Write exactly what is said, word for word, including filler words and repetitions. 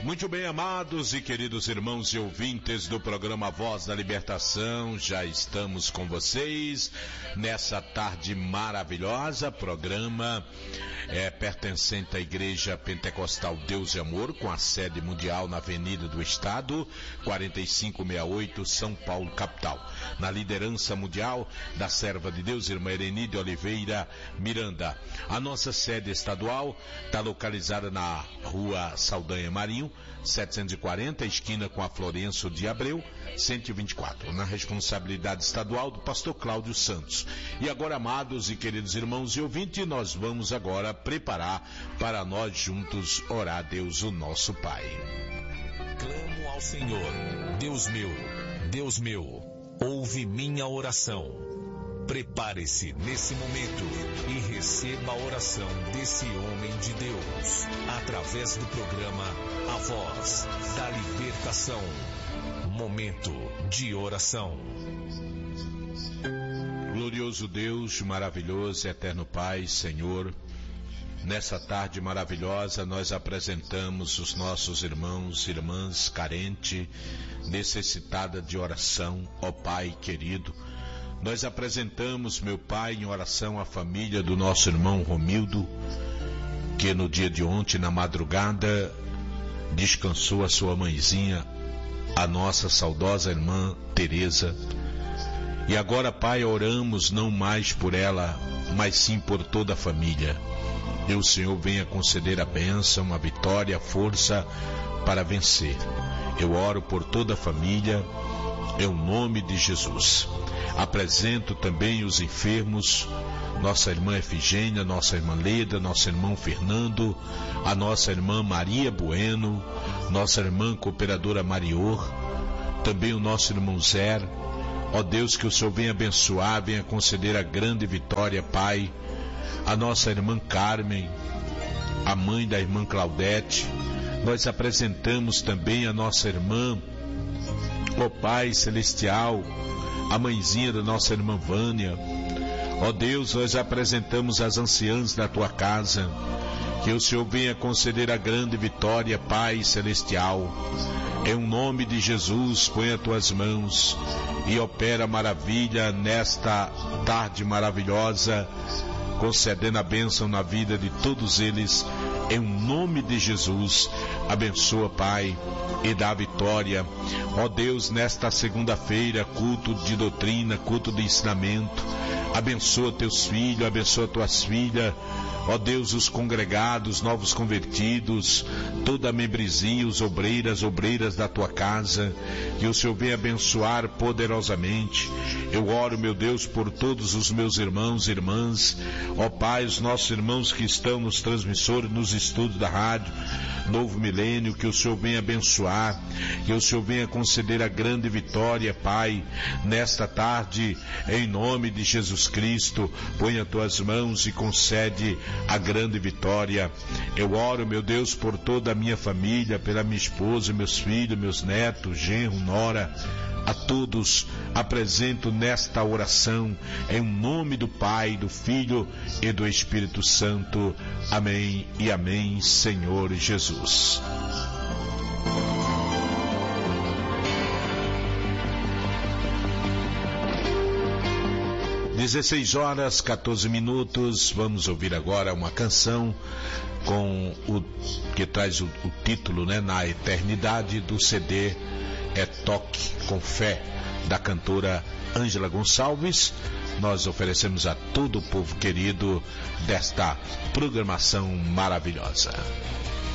Muito bem, amados e queridos irmãos e ouvintes do programa Voz da Libertação, já estamos com vocês nessa tarde maravilhosa, programa é, pertencente à Igreja Pentecostal Deus e Amor, com a sede mundial na Avenida do Estado, quarenta e cinco sessenta e oito, São Paulo, capital. Na liderança mundial da serva de Deus, irmã Erenide Oliveira Miranda. A nossa sede estadual está localizada na Rua Saldanha Marinho, setecentos e quarenta, esquina com a Florencio de Abreu, cento e vinte e quatro, na responsabilidade estadual do pastor Cláudio Santos. E agora, amados e queridos irmãos e ouvintes, nós vamos agora preparar para nós juntos orar a Deus, o nosso Pai. Clamo ao Senhor, Deus meu, Deus meu, ouve minha oração. Prepare-se nesse momento e receba a oração desse homem de Deus, através do programa A Voz da Libertação. Momento de oração. Glorioso Deus, maravilhoso, eterno Pai, Senhor, nessa tarde maravilhosa nós apresentamos os nossos irmãos e irmãs carentes, necessitadas de oração, ó Pai querido. Nós apresentamos, meu Pai, em oração a família do nosso irmão Romildo, que no dia de ontem, na madrugada, descansou a sua mãezinha, a nossa saudosa irmã Teresa. E agora, Pai, oramos não mais por ela, mas sim por toda a família. E o Senhor venha conceder a bênção, a vitória, a força para vencer. Eu oro por toda a família, em nome de Jesus. Apresento também os enfermos, nossa irmã Efigênia, nossa irmã Leda, nosso irmão Fernando, a nossa irmã Maria Bueno, nossa irmã cooperadora Marior, também o nosso irmão Zé. Ó Deus, que o Senhor venha abençoar, venha conceder a grande vitória, Pai, a nossa irmã Carmen, a mãe da irmã Claudete. Nós apresentamos também a nossa irmã, ó Pai Celestial, a mãezinha da nossa irmã Vânia. Ó Deus, nós apresentamos as anciãs da tua casa, que o Senhor venha conceder a grande vitória, Pai Celestial. Em nome de Jesus, põe as tuas mãos e opera maravilha nesta tarde maravilhosa, concedendo a bênção na vida de todos eles. Em nome de Jesus, abençoa, Pai, e dá vitória. Ó Deus, nesta segunda-feira, culto de doutrina, culto de ensinamento, abençoa teus filhos, abençoa tuas filhas. Ó Deus, os congregados, novos convertidos, toda a membresia, os obreiras, obreiras da tua casa, que o Senhor venha abençoar poderosamente. Eu oro, meu Deus, por todos os meus irmãos e irmãs, ó Pai, os nossos irmãos que estão nos transmissores, nos estúdios da rádio Novo Milênio, que o Senhor venha abençoar, que o Senhor venha conceder a grande vitória, Pai, nesta tarde, em nome de Jesus Cristo. Põe as tuas mãos e concede a grande vitória. Eu oro, meu Deus, por toda a minha família, pela minha esposa, meus filhos, meus netos, genro, nora. A todos apresento nesta oração, em nome do Pai, do Filho e do Espírito Santo. Amém e amém, Senhor Jesus. dezesseis horas, quatorze minutos, vamos ouvir agora uma canção com o que traz o, o título, né, Na Eternidade, do C D É Toque com Fé, da cantora Ângela Gonçalves. Nós oferecemos a todo o povo querido desta programação maravilhosa.